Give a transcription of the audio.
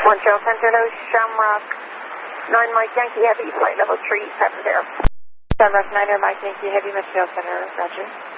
Trail Center, hello, Shamrock 9 Mike Yankee Heavy, flight level 37 there. Shamrock 9 Mike Yankee Heavy, Trail Center, roger.